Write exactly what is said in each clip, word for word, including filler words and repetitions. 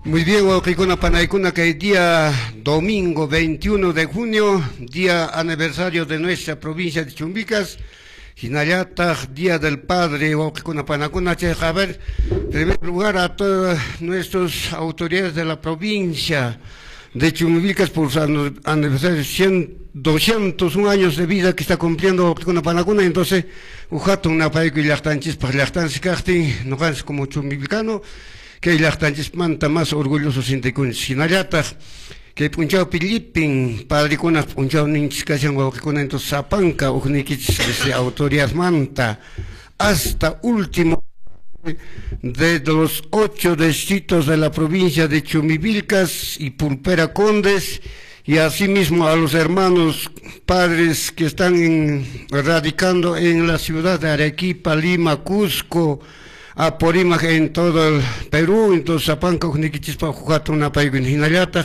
Muy bien, Wauqicuna Panaykuna, que el día domingo veintiuno de junio, día aniversario de nuestra provincia de Chumbicas, Hinayata, Día del Padre, Wauqicuna Panacuna, a ver, en primer lugar a todas nuestras autoridades de la provincia de Chumbicas por su aniversario, doscientos un años de vida que está cumpliendo Wauqicuna Panacuna. Entonces, ujato una paico y lactanchis para lactanchis casti, no ganas como chumbicano, que lactanchis manta más orgulloso siente con Sinayata, que punchao Pilipin, padre con las punchao ninchicasión Wauqicuna, entonces Zapanca, ujniquich desde autoridades manta, hasta último de los ocho distritos de la provincia de Chumivilcas y Pulpera Condes, y asimismo a los hermanos padres que están en, radicando en la ciudad de Arequipa, Lima, Cusco, Apurímac, en todo el Perú. Entonces Zapanca, Ujniquichispa, Jujato, Napaigo, en Hinayata,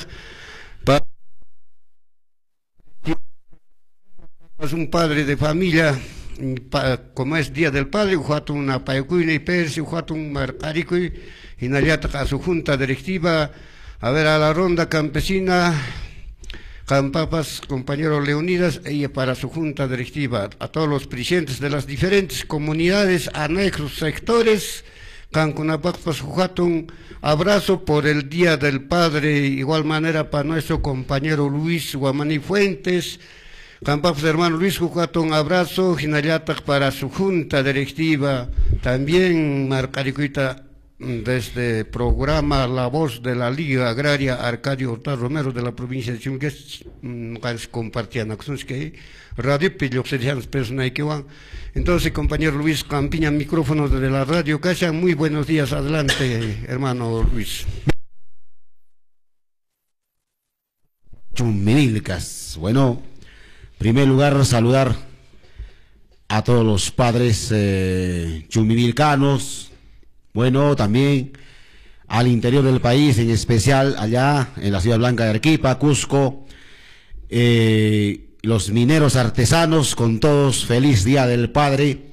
es un padre de familia, como es Día del Padre, Jujato, Napaigo, y Persi, Jujato, Marcarico, Hinayata, a su junta directiva, a ver, a la ronda campesina, Campapas, compañeros Leonidas, ella para su junta directiva, a todos los presidentes de las diferentes comunidades, anexos, sectores, Cancunapapas, un abrazo por el Día del Padre, igual manera para nuestro compañero Luis Guamaní Fuentes, Campapas, hermano Luis, un abrazo, Hinayata para su junta directiva, también Marcaricuita, desde programa La Voz de la Liga Agraria Arcadio Hortal Romero de la provincia de Chumques, compartían acciones que radio pillo personas que van. Entonces, compañero Luis Campiña, micrófono de la radio Casa, muy buenos días, adelante, hermano Luis. Chumivilcas, bueno, en primer lugar saludar a todos los padres eh, chumivilcanos. Bueno, también al interior del país, en especial allá en la Ciudad Blanca de Arequipa, Cusco, eh, los mineros artesanos, con todos, feliz Día del Padre.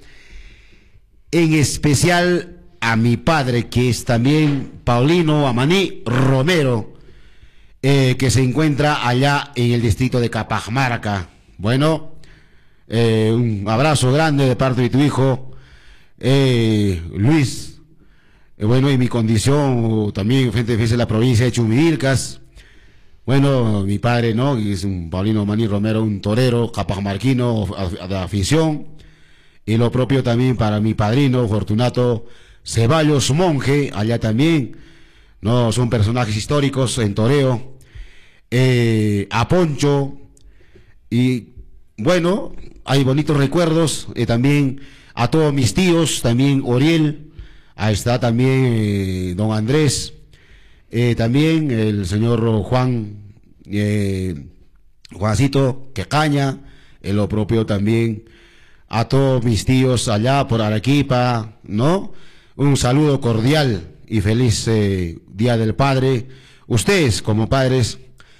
En especial a mi padre, que es también Paulino Amaní Romero, eh, que se encuentra allá en el distrito de Capamarca. Bueno, eh, un abrazo grande de parte de tu hijo, eh, Luis. Bueno, y mi condición también frente a la provincia de Chumivilcas. Bueno, mi padre, ¿no? Que es un Paulino Maní Romero, un torero capamarquino de afición. Y lo propio también para mi padrino, Fortunato Ceballos Monje, allá también, ¿no? Son personajes históricos en toreo. Eh, a Poncho. Y bueno, hay bonitos recuerdos. Eh, también a todos mis tíos, también Oriel. Ahí está también eh, don Andrés, eh, también el señor Juan, eh, Juancito Quecaña, eh, lo propio también a todos mis tíos allá por Arequipa, ¿no? Un saludo cordial y feliz eh, Día del Padre. Ustedes, como padres,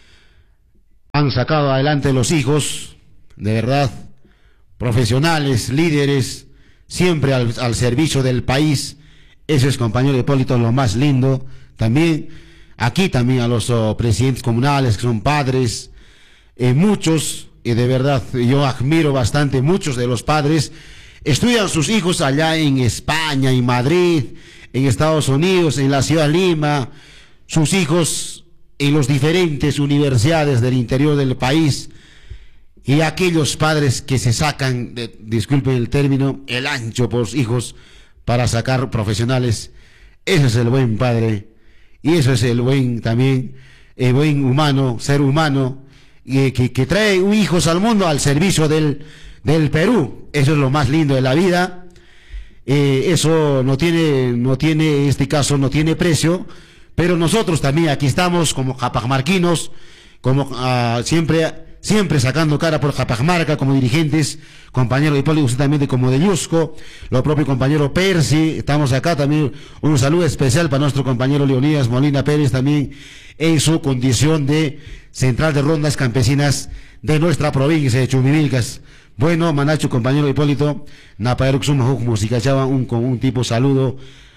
han sacado adelante los hijos, de verdad, profesionales, líderes, siempre al, al servicio del país. Eso es, compañero Hipólito, lo más lindo. También, aquí también a los oh, presidentes comunales, que son padres, eh, muchos, y de verdad yo admiro bastante, muchos de los padres estudian sus hijos allá en España, en Madrid, en Estados Unidos, en la ciudad de Lima, sus hijos en las diferentes universidades del interior del país, y aquellos padres que se sacan, de, disculpen el término, el ancho por sus hijos, para sacar profesionales. Ese es el buen padre, y eso es el buen también, el buen humano, ser humano, y que, que trae hijos al mundo al servicio del, del Perú. Eso es lo más lindo de la vida. Eh, eso no tiene, no tiene, en este caso no tiene precio, pero nosotros también aquí estamos como capamarquinos, como uh, siempre... siempre sacando cara por Capamarca como dirigentes, compañero Hipólito, usted también como de Yusco, lo propio compañero Percy, estamos acá también, un saludo especial para nuestro compañero Leonidas Molina Pérez, también en su condición de central de rondas campesinas de nuestra provincia de Chumivilcas. Bueno, Manacho, compañero Hipólito, Napaeruxum, música chava, un, con un tipo saludo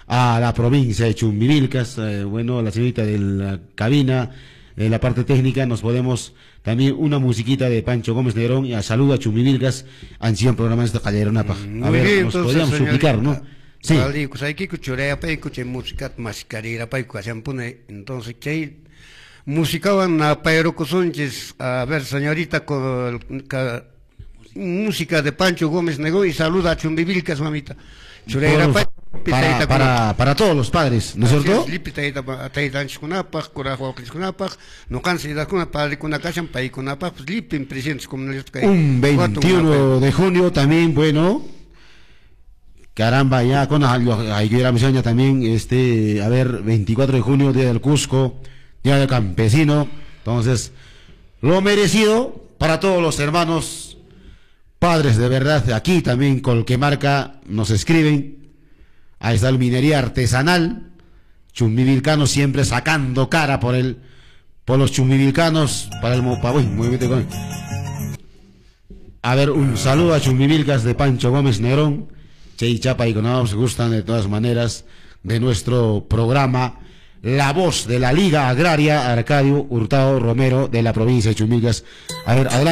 a la provincia de Chumbivilcas, eh, bueno, la señorita de la cabina, en la parte técnica, nos podemos también una musiquita de Pancho Gómez Negrón y a salud a Chumbivilcas, han sido programas de Calleronapa. Mm, A muy ver, bien, nos entonces, podríamos suplicar, ¿no? Sí. Vale, pues hay que escuchar pa escuché música más carera pa escuchar pone entonces que musicaban a Pedro Cosonches, a ver señorita con ca- música de Pancho Gómez Negó y saluda a Chumbivilcas, mamita. Churera Por- pa para, para, para todos los padres, ¿no es cierto? Lipitaita ataitanch kunapaj, kurajwaklis kunapaj, no cansidad kuna padre kuna kashan pai kunapaj, pues lipin presentes comunales que Un veintiuno de junio también, bueno, caramba, ya con hay que ir a Misaña también, este, a ver, veinticuatro de junio, Día del Cusco, Día del Campesino, entonces, lo merecido para todos los hermanos, padres de verdad, aquí también Colquemarca nos escriben, ahí está el minería artesanal, chumbivilcanos siempre sacando cara por el, por los chumbivilcanos, para el Mopa, uy, muévete con... A ver, un saludo a Chumbivilcas de Pancho Gómez Negrón, Che y Chapa y Conados gustan de todas maneras de nuestro programa, La Voz de la Liga Agraria, Arcadio Hurtado Romero de la provincia de Chumbivilcas. A ver, adelante.